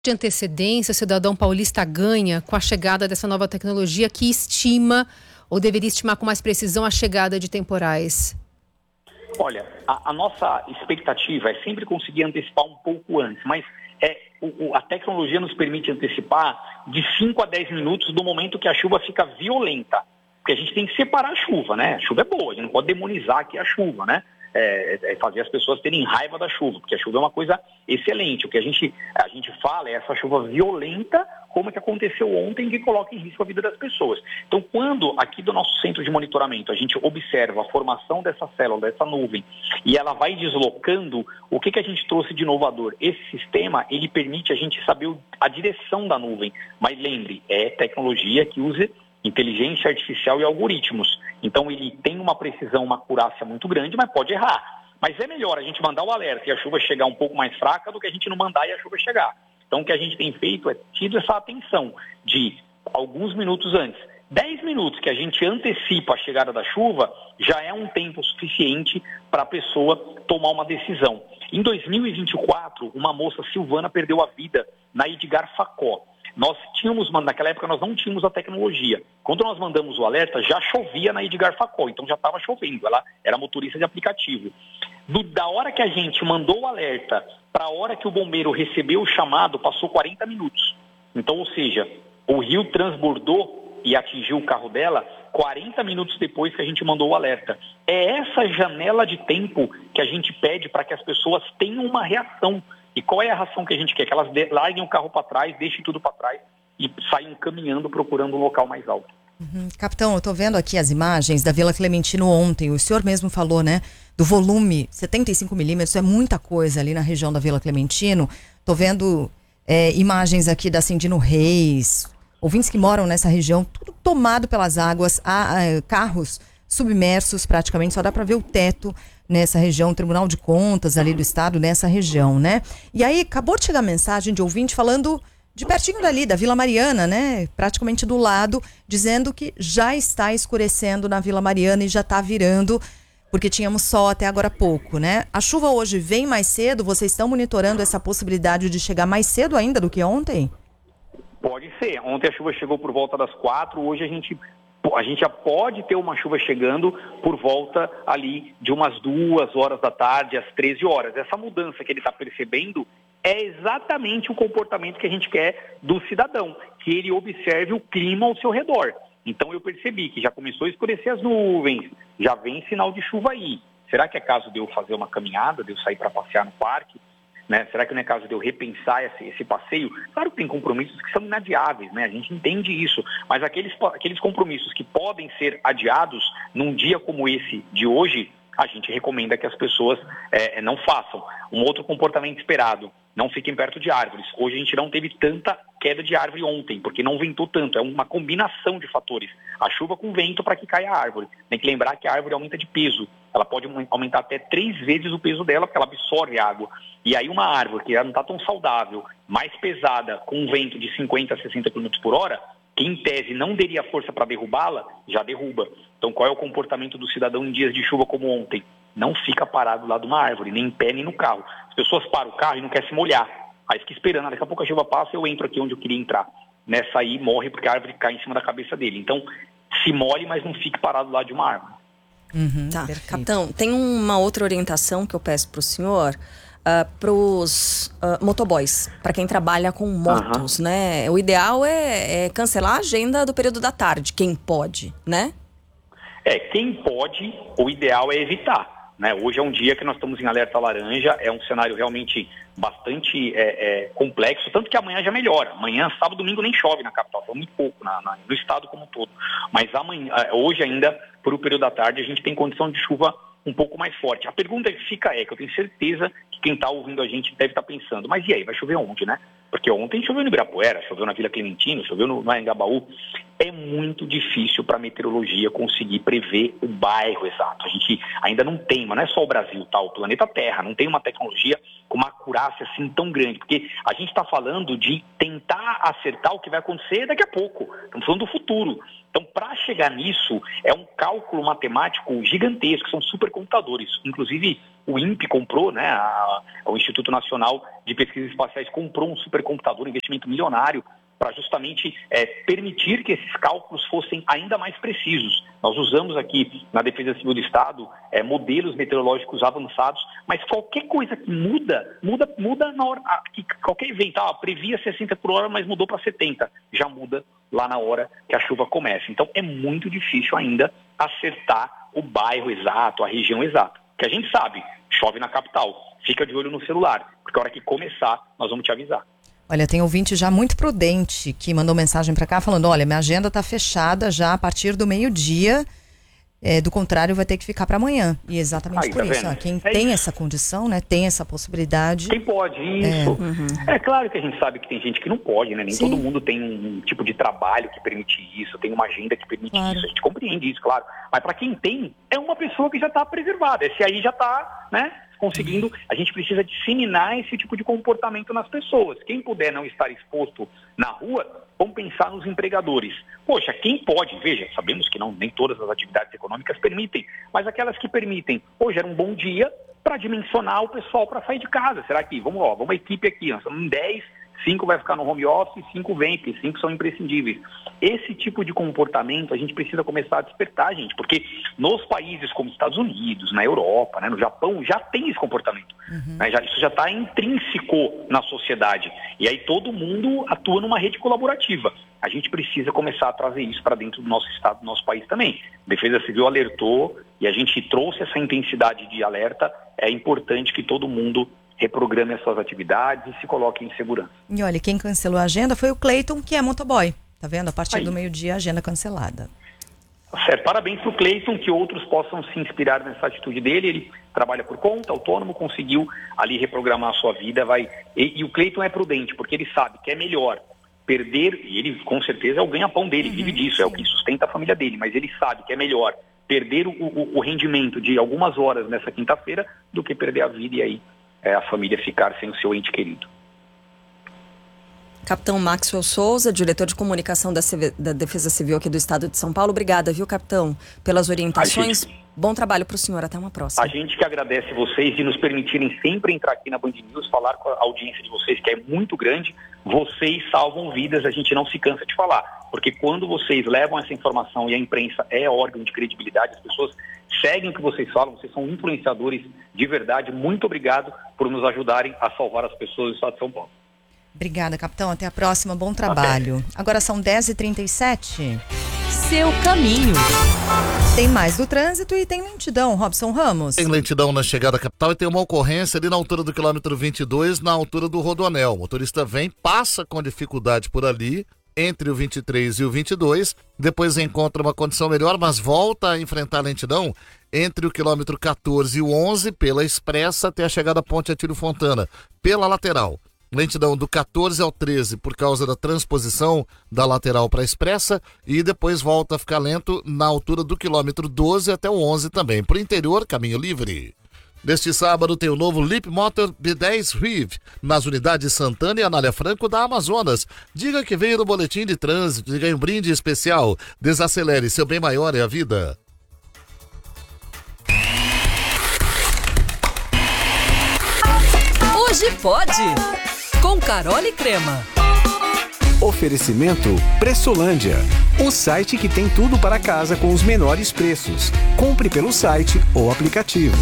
de antecedência o cidadão paulista ganha com a chegada dessa nova tecnologia que estima, ou deveria estimar com mais precisão, a chegada de temporais? Olha, a nossa expectativa é sempre conseguir antecipar um pouco antes, mas a tecnologia nos permite antecipar de 5 a 10 minutos do momento que a chuva fica violenta. Porque a gente tem que separar a chuva, né? A chuva é boa, a gente não pode demonizar aqui a chuva, né? Fazer as pessoas terem raiva da chuva, porque a chuva é uma coisa excelente. O que a gente fala é essa chuva violenta, como é que aconteceu ontem, que coloca em risco a vida das pessoas. Então, quando aqui do nosso centro de monitoramento a gente observa a formação dessa célula, dessa nuvem, e ela vai deslocando, o que a gente trouxe de inovador? Esse sistema, ele permite a gente saber a direção da nuvem. Mas lembre, é tecnologia que usa inteligência artificial e algoritmos. Então ele tem uma precisão, uma acurácia muito grande, mas pode errar. Mas é melhor a gente mandar o alerta e a chuva chegar um pouco mais fraca do que a gente não mandar e a chuva chegar. Então o que a gente tem feito é tido essa atenção de alguns minutos antes. 10 minutos que a gente antecipa a chegada da chuva já é um tempo suficiente para a pessoa tomar uma decisão. Em 2024, uma moça Silvana perdeu a vida na Edgar Facó. Naquela época nós não tínhamos a tecnologia. Quando nós mandamos o alerta, já chovia na Edgar Facó, então já estava chovendo, ela era motorista de aplicativo. Da hora que a gente mandou o alerta para a hora que o bombeiro recebeu o chamado, passou 40 minutos. Então, ou seja, o rio transbordou e atingiu o carro dela 40 minutos depois que a gente mandou o alerta. É essa janela de tempo que a gente pede para que as pessoas tenham uma reação. E qual é a reação que a gente quer? Que elas larguem o carro para trás, deixem tudo para trás e saiam caminhando procurando um local mais alto. Capitão, eu estou vendo aqui as imagens da Vila Clementino ontem. O senhor mesmo falou, né, do volume, 75 milímetros, é muita coisa ali na região da Vila Clementino. Estou vendo imagens aqui da Cindino Reis, ouvintes que moram nessa região, tudo tomado pelas águas, carros submersos praticamente, só dá para ver o teto nessa região, o Tribunal de Contas ali do Estado, nessa região, né? E aí, acabou de chegar mensagem de ouvinte falando de pertinho dali, da Vila Mariana, né? Praticamente do lado, dizendo que já está escurecendo na Vila Mariana e já está virando, porque tínhamos sol até agora há pouco, né? A chuva hoje vem mais cedo, vocês estão monitorando essa possibilidade de chegar mais cedo ainda do que ontem? Pode ser. Ontem a chuva chegou por volta das 4, hoje a gente já pode ter uma chuva chegando por volta ali de umas 2 horas da tarde, às 13 horas. Essa mudança que ele está percebendo é exatamente o comportamento que a gente quer do cidadão, que ele observe o clima ao seu redor. Então eu percebi que já começou a escurecer as nuvens, já vem sinal de chuva aí. Será que é caso de eu fazer uma caminhada, de eu sair para passear no parque? Né? Será que não é caso de eu repensar esse passeio? Claro que tem compromissos que são inadiáveis, né? A gente entende isso, mas aqueles compromissos que podem ser adiados num dia como esse de hoje, a gente recomenda que as pessoas não façam. Um outro comportamento esperado, não fiquem perto de árvores. Hoje a gente não teve tanta queda de árvore ontem, porque não ventou tanto, é uma combinação de fatores. A chuva com vento para que caia a árvore. Tem que lembrar que a árvore aumenta de peso. Ela pode aumentar até 3 vezes o peso dela, porque ela absorve água. E aí uma árvore que já não está tão saudável, mais pesada, com um vento de 50 a 60 km por hora, que em tese não teria força para derrubá-la, já derruba. Então qual é o comportamento do cidadão em dias de chuva como ontem? Não fica parado lá de uma árvore, nem em pé, nem no carro. As pessoas param o carro e não querem se molhar. Aí fica esperando, daqui a pouco a chuva passa, eu entro aqui onde eu queria entrar. Nessa aí morre porque a árvore cai em cima da cabeça dele. Então se molhe, mas não fique parado lá de uma árvore. Tá, capitão, tem uma outra orientação que eu peço para o senhor, para os motoboys, para quem trabalha com motos, né? O ideal é cancelar a agenda do período da tarde, quem pode, né? Quem pode, o ideal é evitar, né? Hoje é um dia que nós estamos em alerta laranja, é um cenário realmente bastante complexo, tanto que amanhã já melhora. Amanhã, sábado, domingo nem chove na capital, foi muito pouco no estado como um todo. Mas hoje ainda, por o período da tarde, a gente tem condição de chuva um pouco mais forte. A pergunta que fica que eu tenho certeza que quem está ouvindo a gente deve estar pensando, mas e aí, vai chover onde, né? Porque ontem choveu no Ibirapuera, choveu na Vila Clementino, choveu no Anhangabaú. É muito difícil para a meteorologia conseguir prever o bairro exato. A gente ainda não tem, mas não é só o Brasil, tá? O planeta Terra não tem uma tecnologia com uma acurácia assim tão grande, porque a gente está falando de tentar acertar o que vai acontecer daqui a pouco, estamos falando do futuro. Então, para chegar nisso, é um cálculo matemático gigantesco, são supercomputadores. Inclusive, o INPE comprou, né, o Instituto Nacional de Pesquisas Espaciais comprou um supercomputador, um investimento milionário, para justamente permitir que esses cálculos fossem ainda mais precisos. Nós usamos aqui na Defesa Civil do Estado modelos meteorológicos avançados, mas qualquer coisa que muda na hora. Qualquer evento, previa 60 por hora, mas mudou para 70, já muda lá na hora que a chuva começa. Então é muito difícil ainda acertar o bairro exato, a região exata. Que a gente sabe, chove na capital, fica de olho no celular, porque a hora que começar, nós vamos te avisar. Olha, tem ouvinte já muito prudente que mandou mensagem para cá falando, olha, minha agenda está fechada já a partir do meio-dia, do contrário vai ter que ficar para amanhã. E exatamente por isso, quem tem essa condição, né, tem essa possibilidade. Quem pode, isso. É claro que a gente sabe que tem gente que não pode, né, nem todo mundo tem um tipo de trabalho que permite isso, tem uma agenda que permite isso, a gente compreende isso, claro. Mas para quem tem, é uma pessoa que já está preservada, esse aí já está, né, conseguindo, a gente precisa disseminar esse tipo de comportamento nas pessoas. Quem puder não estar exposto na rua, vamos pensar nos empregadores. Poxa, quem pode, veja, sabemos que nem todas as atividades econômicas permitem, mas aquelas que permitem, hoje era um bom dia para dimensionar o pessoal para sair de casa. Será que, vamos uma equipe aqui, nós estamos em 10, 5 vai ficar no home office, 5 vem, porque 5 são imprescindíveis. Esse tipo de comportamento a gente precisa começar a despertar, gente, porque nos países como Estados Unidos, na Europa, né, no Japão, já tem esse comportamento. Né, isso já está intrínseco na sociedade. E aí todo mundo atua numa rede colaborativa. A gente precisa começar a trazer isso para dentro do nosso estado, do nosso país também. A Defesa Civil alertou e a gente trouxe essa intensidade de alerta. É importante que todo mundo reprograme as suas atividades e se coloque em segurança. E olha, quem cancelou a agenda foi o Cleiton, que é motoboy. Tá vendo? A partir do meio-dia, a agenda cancelada. Certo. Parabéns para o Cleiton, que outros possam se inspirar nessa atitude dele. Ele trabalha por conta, autônomo, conseguiu ali reprogramar a sua vida. E o Cleiton é prudente, porque ele sabe que é melhor perder, e ele com certeza é o ganha-pão dele, vive disso, é o que sustenta a família dele, mas ele sabe que é melhor perder o rendimento de algumas horas nessa quinta-feira do que perder a vida e aí a família ficar sem o seu ente querido. Capitão Maxwell Souza, diretor de comunicação da Defesa Civil aqui do Estado de São Paulo. Obrigada, viu, capitão, pelas orientações. Bom trabalho para o senhor. Até uma próxima. A gente que agradece vocês de nos permitirem sempre entrar aqui na Band News, falar com a audiência de vocês, que é muito grande. Vocês salvam vidas, a gente não se cansa de falar. Porque quando vocês levam essa informação e a imprensa é órgão de credibilidade, as pessoas seguem o que vocês falam, vocês são influenciadores de verdade. Muito obrigado por nos ajudarem a salvar as pessoas do Estado de São Paulo. Obrigada, capitão. Até a próxima. Bom trabalho. Agora são 10h37. Seu caminho. Tem mais do trânsito e tem lentidão, Robson Ramos. Tem lentidão na chegada à capital e tem uma ocorrência ali na altura do quilômetro 22, na altura do Rodoanel. O motorista passa com dificuldade por ali, entre o 23 e o 22, depois encontra uma condição melhor, mas volta a enfrentar a lentidão entre o quilômetro 14 e o 11, pela expressa até a chegada à Ponte Atílio Fontana, pela lateral. Lentidão do 14 ao 13 por causa da transposição da lateral para a expressa e depois volta a ficar lento na altura do quilômetro 12 até o 11 também. Por interior, caminho livre. Neste sábado tem o novo Leap Motor B10 Riv nas unidades Santana e Anália Franco da Amazonas. Diga que veio no boletim de trânsito e ganhe um brinde especial. Desacelere, seu bem maior é a vida. Hoje pode! Com Carol e Crema. Oferecimento Pressolândia, o site que tem tudo para casa com os menores preços. Compre pelo site ou aplicativo.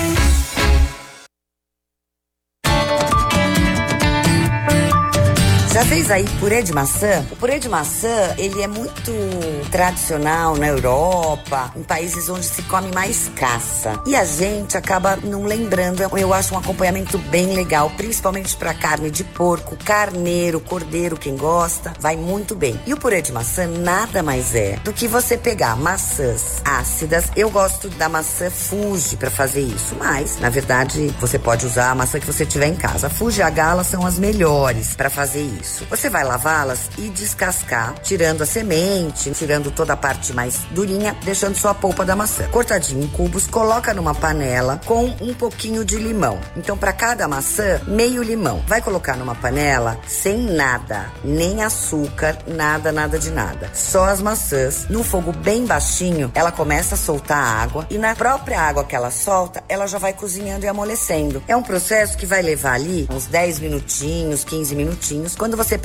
Já fez aí purê de maçã? O purê de maçã, ele é muito tradicional na Europa, em países onde se come mais caça. E a gente acaba não lembrando. Eu acho um acompanhamento bem legal, principalmente para carne de porco, carneiro, cordeiro, quem gosta, vai muito bem. E o purê de maçã nada mais é do que você pegar maçãs ácidas. Eu gosto da maçã Fuji para fazer isso, mas, na verdade, você pode usar a maçã que você tiver em casa. A Fuji e a Gala são as melhores para fazer isso. Você vai lavá-las e descascar, tirando a semente, tirando toda a parte mais durinha, deixando só a polpa da maçã. Cortadinho em cubos, coloca numa panela com um pouquinho de limão. Então, para cada maçã, meio limão. Vai colocar numa panela sem nada, nem açúcar, nada de nada. Só as maçãs, no fogo bem baixinho, ela começa a soltar água e na própria água que ela solta, ela já vai cozinhando e amolecendo. É um processo que vai levar ali uns 10 minutinhos, 15 minutinhos. Quando você